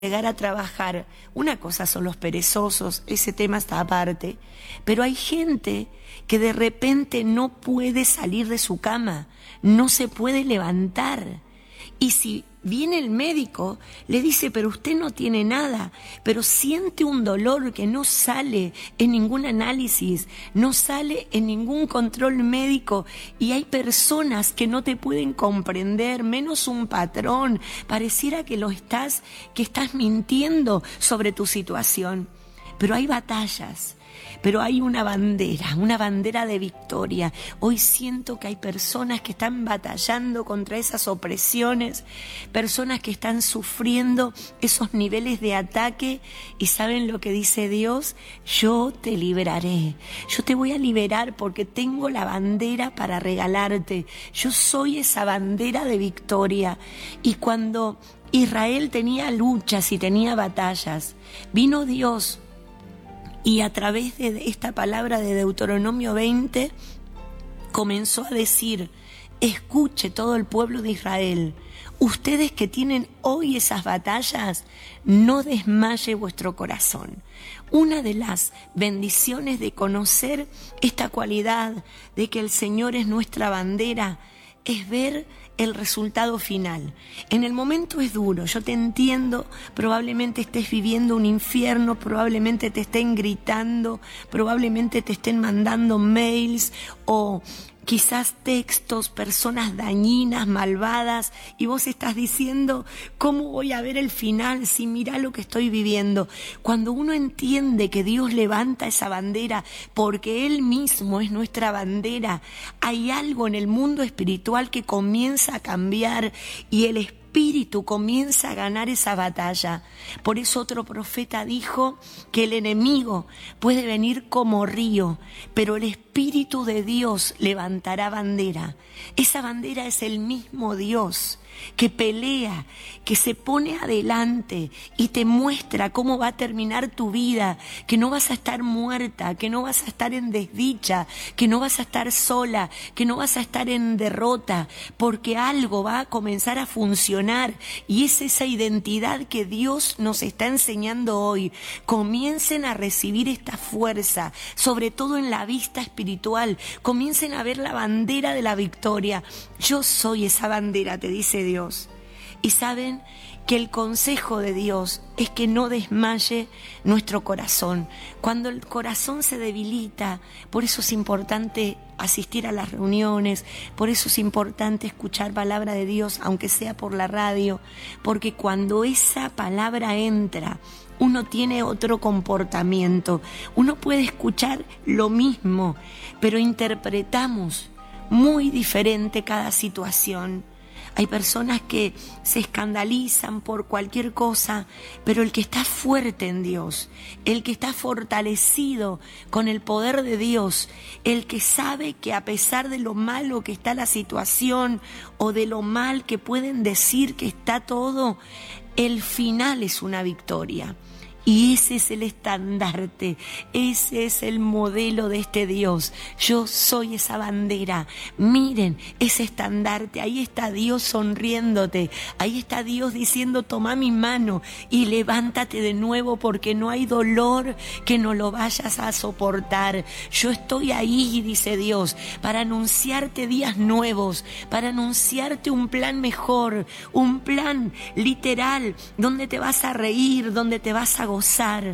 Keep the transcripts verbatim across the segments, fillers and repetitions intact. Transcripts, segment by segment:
llegar a trabajar. Una cosa son los perezosos, ese tema está aparte, pero hay gente que de repente no puede salir de su cama, no se puede levantar. Y si viene el médico, le dice, pero usted no tiene nada, pero siente un dolor que no sale en ningún análisis, no sale en ningún control médico, y hay personas que no te pueden comprender, menos un patrón. Pareciera que lo estás, que estás mintiendo sobre tu situación. Pero hay batallas, pero hay una bandera, una bandera de victoria. Hoy siento que hay personas que están batallando contra esas opresiones, personas que están sufriendo esos niveles de ataque, y ¿saben lo que dice Dios? Yo te liberaré, yo te voy a liberar porque tengo la bandera para regalarte. Yo soy esa bandera de victoria. Y cuando Israel tenía luchas y tenía batallas, vino Dios y a través de esta palabra de Deuteronomio veinte comenzó a decir: escuche todo el pueblo de Israel, ustedes que tienen hoy esas batallas, no desmaye vuestro corazón. Una de las bendiciones de conocer esta cualidad de que el Señor es nuestra bandera es ver el resultado final. En el momento es duro, yo te entiendo, probablemente estés viviendo un infierno, probablemente te estén gritando, probablemente te estén mandando mails o quizás textos, personas dañinas, malvadas, y vos estás diciendo, ¿cómo voy a ver el final si mirá lo que estoy viviendo? Cuando uno entiende que Dios levanta esa bandera porque Él mismo es nuestra bandera, hay algo en el mundo espiritual que comienza a cambiar y el espíritu Espíritu comienza a ganar esa batalla. Por eso otro profeta dijo que el enemigo puede venir como río, pero el Espíritu de Dios levantará bandera. Esa bandera es el mismo Dios que pelea, que se pone adelante y te muestra cómo va a terminar tu vida, que no vas a estar muerta, que no vas a estar en desdicha, que no vas a estar sola, que no vas a estar en derrota, porque algo va a comenzar a funcionar, y es esa identidad que Dios nos está enseñando hoy. Comiencen a recibir esta fuerza, sobre todo en la vista espiritual, comiencen a ver la bandera de la victoria. Yo soy esa bandera, te dice Dios. Y saben que el consejo de Dios es que no desmaye nuestro corazón. Cuando el corazón se debilita, por eso es importante asistir a las reuniones, por eso es importante escuchar palabra de Dios, aunque sea por la radio, porque cuando esa palabra entra, uno tiene otro comportamiento. Uno puede escuchar lo mismo, pero interpretamos muy diferente cada situación. Hay personas que se escandalizan por cualquier cosa, pero el que está fuerte en Dios, el que está fortalecido con el poder de Dios, el que sabe que a pesar de lo malo que está la situación o de lo mal que pueden decir que está todo, el final es una victoria. Y ese es el estandarte, ese es el modelo de este Dios. Yo soy esa bandera. Miren ese estandarte, ahí está Dios sonriéndote, ahí está Dios diciendo: toma mi mano y levántate de nuevo, porque no hay dolor que no lo vayas a soportar. Yo estoy ahí, dice Dios, para anunciarte días nuevos, para anunciarte un plan mejor, un plan literal, donde te vas a reír, donde te vas a gozar.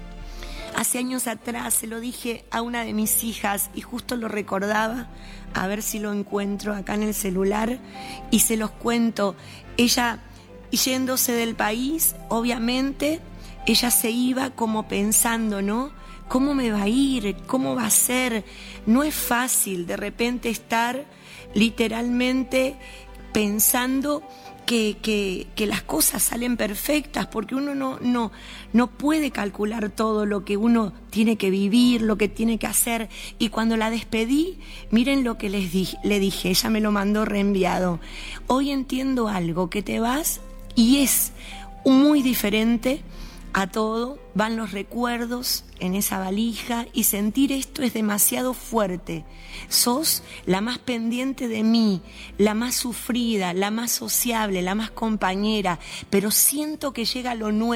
Hace años atrás se lo dije a una de mis hijas y justo lo recordaba, a ver si lo encuentro acá en el celular, y se los cuento. Ella, yéndose del país, obviamente, ella se iba como pensando, ¿no? ¿Cómo me va a ir? ¿Cómo va a ser? No es fácil de repente estar literalmente pensando Que, que, que las cosas salen perfectas, porque uno no, no, no puede calcular todo lo que uno tiene que vivir, lo que tiene que hacer. Y cuando la despedí, miren lo que les di, le dije, ella me lo mandó reenviado. Hoy entiendo algo, que te vas y es muy diferente a todo, van los recuerdos en esa valija y sentir esto es demasiado fuerte. Sos la más pendiente de mí, la más sufrida, la más sociable, la más compañera, pero siento que llega lo nuevo.